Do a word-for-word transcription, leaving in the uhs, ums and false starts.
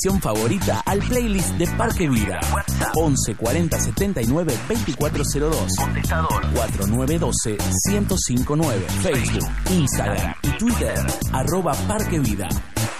favorita al playlist de Parque Vida. once cuarenta setenta y nueve veinticuatro cero dos. Contestador cuatro nueve uno dos uno cero cinco nueve. Facebook, Instagram y Twitter arroba Parque Vida.